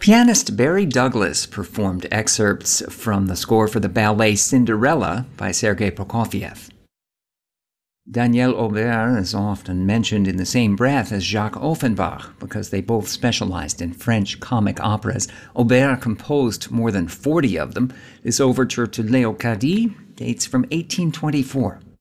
Pianist Barry Douglas performed excerpts from the score for the ballet Cinderella by Sergei Prokofiev. Daniel Aubert is often mentioned in the same breath as Jacques Offenbach because they both specialized in French comic operas. Aubert composed more than 40 of them. This overture to Léocadie dates from 1824.